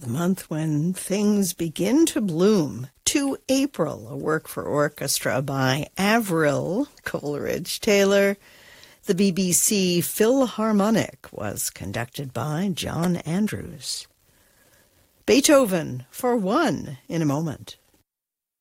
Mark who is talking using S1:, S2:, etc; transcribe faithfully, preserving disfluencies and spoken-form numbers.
S1: the month when things begin to bloom. To April, a work for orchestra by Avril Coleridge-Taylor. The B B C Philharmonic was conducted by John Andrews. Beethoven for one in a moment.